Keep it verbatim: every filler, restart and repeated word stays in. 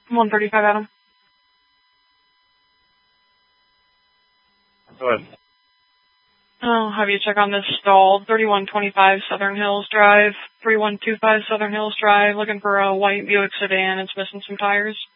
one thirty-five, Adam. Go ahead. I'll have you check on this stall. thirty-one twenty-five Southern Hills Drive. three one two five Southern Hills Drive. Looking for a white Buick sedan. It's missing some tires.